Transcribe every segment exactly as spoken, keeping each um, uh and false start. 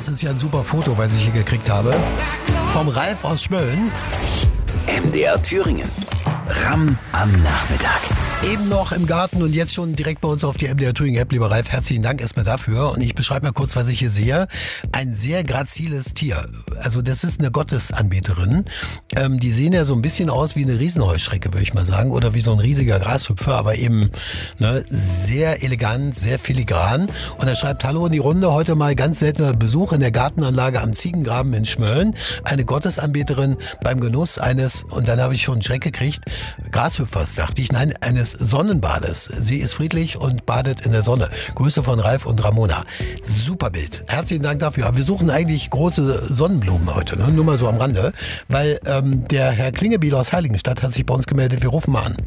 Das ist ja ein super Foto, was ich hier gekriegt habe. Vom Ralf aus Schmölln. M D R Thüringen. Ramm am Nachmittag. Eben noch im Garten und jetzt schon direkt bei uns auf die M D R Thüringen App. Lieber Ralf, herzlichen Dank erstmal dafür. Und ich beschreibe mal kurz, was ich hier sehe. Ein sehr graziles Tier. Also das ist eine Gottesanbeterin. Ähm, die sehen ja so ein bisschen aus wie eine Riesenheuschrecke, würde ich mal sagen. Oder wie so ein riesiger Grashüpfer, aber eben ne, sehr elegant, sehr filigran. Und er schreibt, hallo in die Runde. Heute mal ganz seltener Besuch in der Gartenanlage am Ziegengraben in Schmölln. Eine Gottesanbeterin beim Genuss eines, und dann habe ich schon einen Schreck gekriegt, Grashüpfers, dachte ich. Nein, eines Sonnenbades. Sie ist friedlich und badet in der Sonne. Grüße von Ralf und Ramona. Super Bild. Herzlichen Dank dafür. Aber wir suchen eigentlich große Sonnenblumen heute, ne? Nur mal so am Rande, weil ähm, der Herr Klingebiel aus Heiligenstadt hat sich bei uns gemeldet. Wir rufen mal an.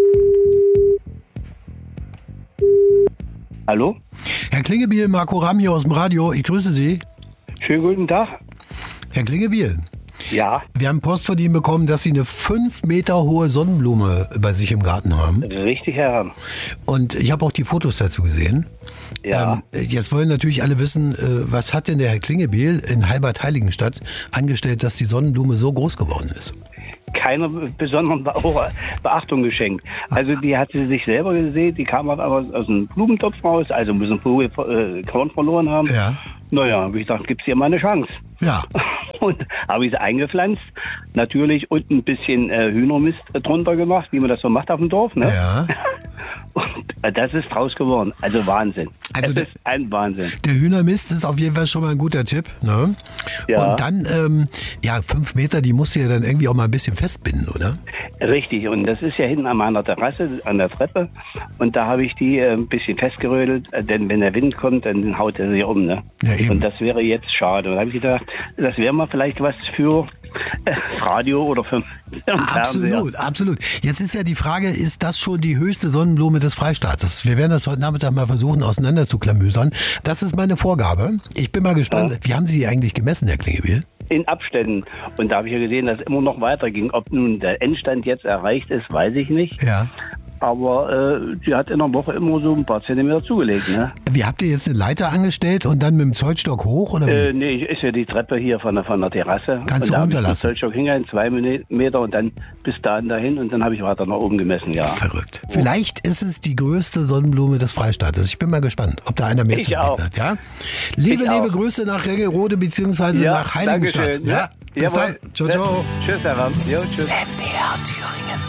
Hallo? Herr Klingebiel, Marco Ramm hier aus dem Radio. Ich grüße Sie. Schönen guten Tag. Herr Klingebiel. Ja. Wir haben Post von Ihnen bekommen, dass Sie eine fünf Meter hohe Sonnenblume bei sich im Garten haben. Richtig, Herr. Und ich habe auch die Fotos dazu gesehen. Ja. Ähm, jetzt wollen natürlich alle wissen, äh, was hat denn der Herr Klingebiel in Halbert-Heiligenstadt angestellt, dass die Sonnenblume so groß geworden ist? Keine besonderen Be- Beachtung geschenkt. Also die hat sie sich selber gesehen, die kam aber aus einem Blumentopf raus, also muss ein Vogel äh, Korn verloren haben. Ja. Naja, wie gesagt, gibt's hier mal eine Chance. Ja. Und habe ich sie eingepflanzt, natürlich, und ein bisschen äh, Hühnermist drunter gemacht, wie man das so macht auf dem Dorf. Ne? Ja. Und das ist draus geworden. Also Wahnsinn. Also es der, ist ein Wahnsinn. Der Hühnermist ist auf jeden Fall schon mal ein guter Tipp. Ne? Ja. Und dann, ähm, ja, fünf Meter, die musst du ja dann irgendwie auch mal ein bisschen festbinden, oder? Richtig, und das ist ja hinten an meiner Terrasse, an der Treppe. Und da habe ich die äh, ein bisschen festgerödelt, äh, denn wenn der Wind kommt, dann haut er sie um. Ne? Ja, eben. Und das wäre jetzt schade. Und da habe ich gedacht, das wäre mal vielleicht was für äh, Radio oder für, für den Absolut, Fernseher. absolut. Jetzt ist ja die Frage, ist das schon die höchste Sonnenblume des Freistaates? Wir werden das heute Nachmittag mal versuchen, auseinander zu klamüsern. Das ist meine Vorgabe. Ich bin mal gespannt. Ja. Wie haben Sie die eigentlich gemessen, Herr Klingebiel? In Abständen. Und da habe ich ja gesehen, dass es immer noch weiterging. Ob nun der Endstand jetzt erreicht ist, weiß ich nicht. Ja. Aber äh, die hat in der Woche immer so ein paar Zentimeter zugelegt. Ne? Wie habt ihr jetzt eine Leiter angestellt und dann mit dem Zollstock hoch? Oder wie? Äh, nee, ist ja die Treppe hier von der, von der Terrasse. Kannst und du da habe ich den runterlassen. Zollstock hingegangen, zwei Meter und dann bis dahin dahin und dann habe ich weiter nach oben gemessen, ja. Verrückt. Vielleicht ist es die größte Sonnenblume des Freistaates. Ich bin mal gespannt, ob da einer mehr Ich zu bieten auch. hat. Ja? Liebe, Ich liebe auch. Grüße nach Reggelrode bzw. Ja, nach Heiligenstadt. Dankeschön. Ja? Ja. Bis Jawohl. dann. Ciao, ciao. Tschüss, Herr Ramm. Jo, tschüss. M D R Thüringen.